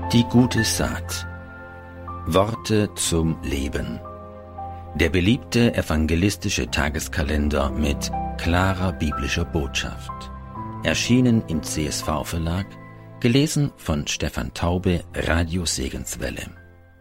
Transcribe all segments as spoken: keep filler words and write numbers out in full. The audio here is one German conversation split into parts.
Die gute Saat. Worte zum Leben. Der beliebte evangelistische Tageskalender mit klarer biblischer Botschaft. Erschienen im C S V-Verlag, gelesen von Stefan Taube, Radio Segenswelle.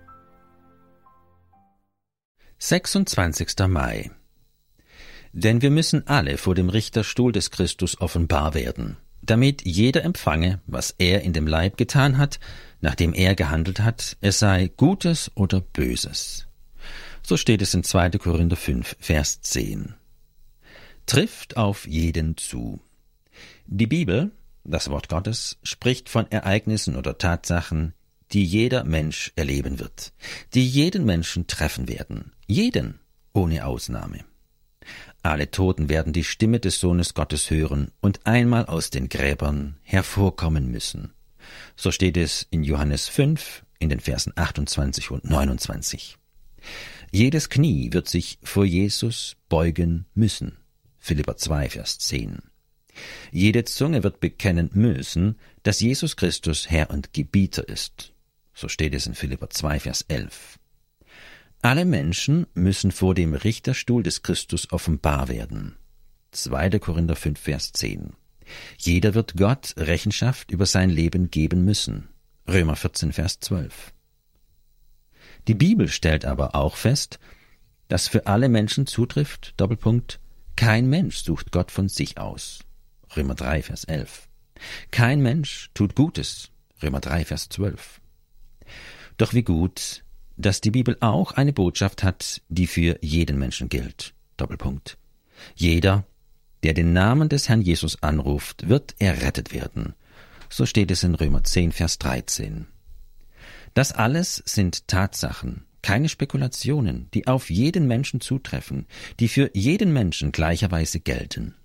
sechsundzwanzigster Mai. Denn wir müssen alle vor dem Richterstuhl des Christus offenbar werden, damit jeder empfange, was er in dem Leib getan hat, nachdem er gehandelt hat, es sei Gutes oder Böses. So steht es in zweiter Korinther fünf, Vers zehn. Trifft auf jeden zu. Die Bibel, das Wort Gottes, spricht von Ereignissen oder Tatsachen, die jeder Mensch erleben wird, die jeden Menschen treffen werden, jeden, ohne Ausnahme. Alle Toten werden die Stimme des Sohnes Gottes hören und einmal aus den Gräbern hervorkommen müssen. So steht es in Johannes fünf, in den Versen achtundzwanzig und neunundzwanzig. Jedes Knie wird sich vor Jesus beugen müssen. Philipper zwei, Vers zehn. Jede Zunge wird bekennen müssen, dass Jesus Christus Herr und Gebieter ist. So steht es in Philipper zwei, Vers elf. Alle Menschen müssen vor dem Richterstuhl des Christus offenbar werden. zweiter Korinther fünf, Vers zehn. Jeder wird Gott Rechenschaft über sein Leben geben müssen. Römer vierzehn, Vers zwölf. Die Bibel stellt aber auch fest, dass für alle Menschen zutrifft, Doppelpunkt, kein Mensch sucht Gott von sich aus. Römer drei, Vers elf. Kein Mensch tut Gutes. Römer drei, Vers zwölf. Doch wie gut, dass die Bibel auch eine Botschaft hat, die für jeden Menschen gilt. Doppelpunkt. Jeder, der den Namen des Herrn Jesus anruft, wird errettet werden. So steht es in Römer zehn, Vers dreizehn. Das alles sind Tatsachen, keine Spekulationen, die auf jeden Menschen zutreffen, die für jeden Menschen gleicherweise gelten.